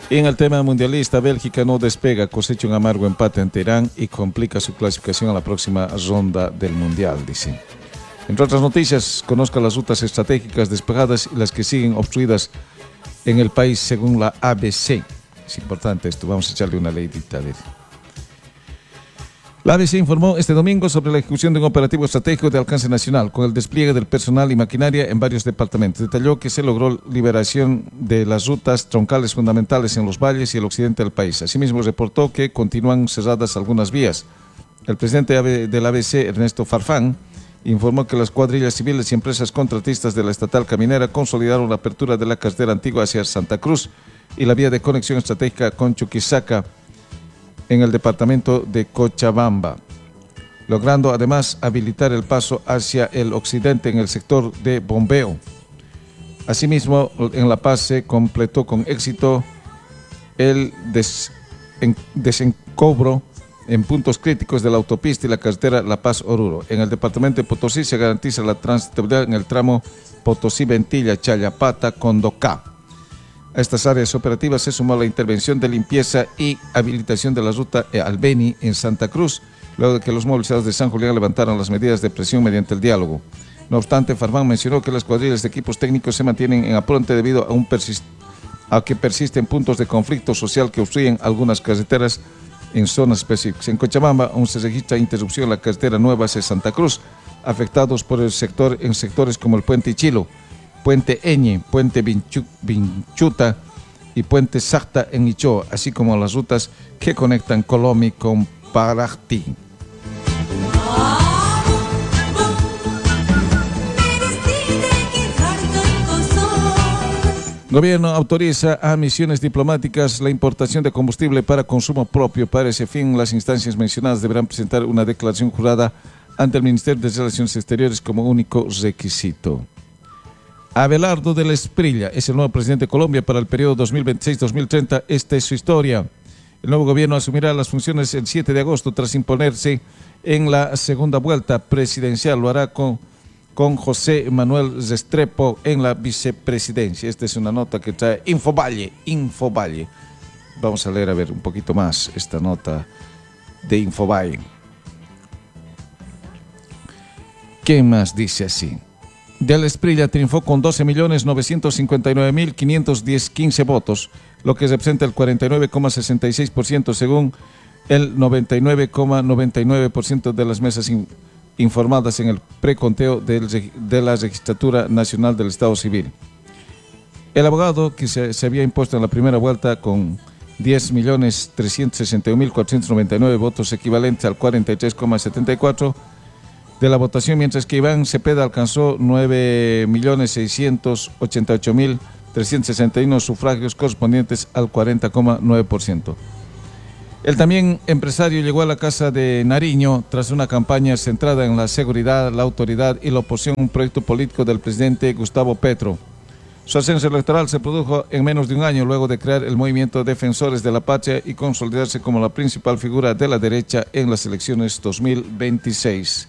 Y en el tema mundialista, Bélgica no despega, cosecha un amargo empate ante Irán y complica su clasificación a la próxima ronda del Mundial, dice. Entre otras noticias, conozca las rutas estratégicas despejadas y las que siguen obstruidas en el país según la ABC. Es importante esto, vamos a echarle una leidita. La ABC informó este domingo sobre la ejecución de un operativo estratégico de alcance nacional con el despliegue del personal y maquinaria en varios departamentos. Detalló que se logró liberación de las rutas troncales fundamentales en los valles y el occidente del país. Asimismo, reportó que continúan cerradas algunas vías. El presidente del ABC, Ernesto Farfán, informó que las cuadrillas civiles y empresas contratistas de la estatal caminera consolidaron la apertura de la carretera antigua hacia Santa Cruz y la vía de conexión estratégica con Chuquisaca en el departamento de Cochabamba, logrando además habilitar el paso hacia el occidente en el sector de bombeo. Asimismo, en La Paz se completó con éxito el desencobro en puntos críticos de la autopista y la carretera La Paz-Oruro. En el departamento de Potosí se garantiza la transitabilidad en el tramo Potosí-Ventilla-Chayapata-Condocá. A estas áreas operativas se sumó la intervención de limpieza y habilitación de la ruta Albeni en Santa Cruz, luego de que los movilizados de San Julián levantaron las medidas de presión mediante el diálogo. No obstante, Farfán mencionó que las cuadrillas de equipos técnicos se mantienen en apronte debido a que persisten puntos de conflicto social que obstruyen algunas carreteras en zonas específicas. En Cochabamba aún se registra interrupción en la carretera nueva hacia Santa Cruz, afectados por el sector en sectores como el Puente Ichilo, Puente Eñe, Puente Vinchuta y Puente Sacta en Ichoa, así como las rutas que conectan Colomi con Parachtí. Gobierno autoriza a misiones diplomáticas la importación de combustible para consumo propio. Para ese fin, las instancias mencionadas deberán presentar una declaración jurada ante el Ministerio de Relaciones Exteriores como único requisito. Abelardo de la Espriella es el nuevo presidente de Colombia para el periodo 2026-2030. Esta es su historia. El nuevo gobierno asumirá las funciones el 7 de agosto tras imponerse en la segunda vuelta presidencial. Lo hará con José Manuel Restrepo en la vicepresidencia. Esta es una nota que trae Infoballe. Vamos a leer a ver un poquito más esta nota de Infoballe. ¿Qué más dice así? De la Espriella triunfó con 12.959.515 votos, lo que representa el 49,66% según el 99,99% de las mesas informadas en el preconteo de la Registratura Nacional del Estado Civil. El abogado que se había impuesto en la primera vuelta con 10.361.499 votos, equivalentes al 43,74% de la votación, mientras que Iván Cepeda alcanzó 9.688.361 sufragios, correspondientes al 40,9%. El también empresario llegó a la Casa de Nariño tras una campaña centrada en la seguridad, la autoridad y la oposición a un proyecto político del presidente Gustavo Petro. Su ascenso electoral se produjo en menos de un año luego de crear el movimiento Defensores de la Patria y consolidarse como la principal figura de la derecha en las elecciones 2026.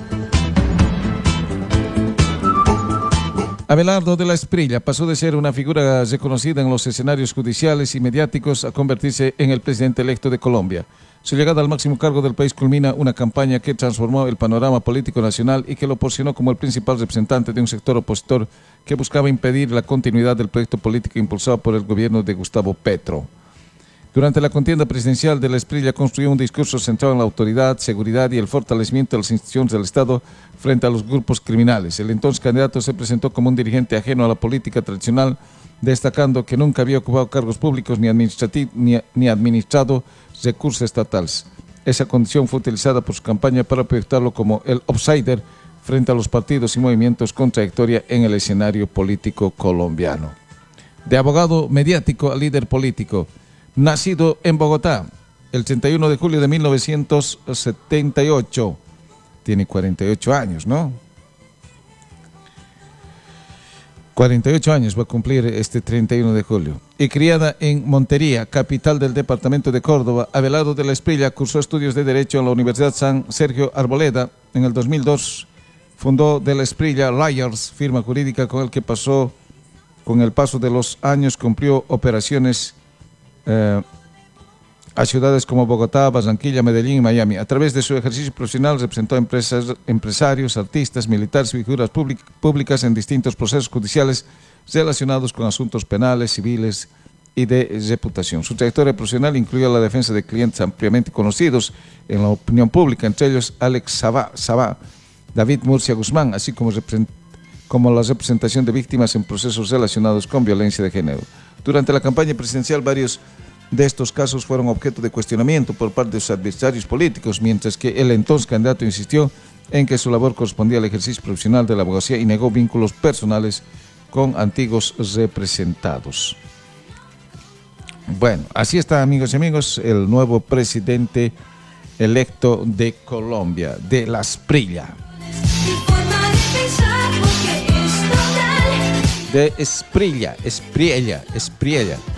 Abelardo de la Espriella pasó de ser una figura reconocida en los escenarios judiciales y mediáticos a convertirse en el presidente electo de Colombia. Su llegada al máximo cargo del país culmina una campaña que transformó el panorama político nacional y que lo posicionó como el principal representante de un sector opositor que buscaba impedir la continuidad del proyecto político impulsado por el gobierno de Gustavo Petro. Durante la contienda presidencial, de la Espriella construyó un discurso centrado en la autoridad, seguridad y el fortalecimiento de las instituciones del Estado frente a los grupos criminales. El entonces candidato se presentó como un dirigente ajeno a la política tradicional, destacando que nunca había ocupado cargos públicos ni administrado recursos estatales. Esa condición fue utilizada por su campaña para proyectarlo como el outsider frente a los partidos y movimientos con trayectoria en el escenario político colombiano. De abogado mediático a líder político. Nacido en Bogotá el 31 de julio de 1978, tiene 48 años, ¿no? 48 años va a cumplir este 31 de julio. Y criada en Montería, capital del departamento de Córdoba, Abelardo de la Espriella cursó estudios de Derecho en la Universidad San Sergio Arboleda. En el 2002 fundó de la Espriella Lawyers, firma jurídica con el que con el paso de los años cumplió operaciones a ciudades como Bogotá, Barranquilla, Medellín y Miami. A través de su ejercicio profesional representó a empresarios, artistas, militares y figuras públicas en distintos procesos judiciales relacionados con asuntos penales, civiles y de reputación. Su trayectoria profesional incluyó la defensa de clientes ampliamente conocidos en la opinión pública, entre ellos Alex Sabá, David Murcia Guzmán, así como la representación de víctimas en procesos relacionados con violencia de género. Durante la campaña presidencial, varios de estos casos fueron objeto de cuestionamiento por parte de sus adversarios políticos, mientras que el entonces candidato insistió en que su labor correspondía al ejercicio profesional de la abogacía y negó vínculos personales con antiguos representados. Bueno, así está, amigos y amigos, el nuevo presidente electo de Colombia, de la Espriella. De Espriella.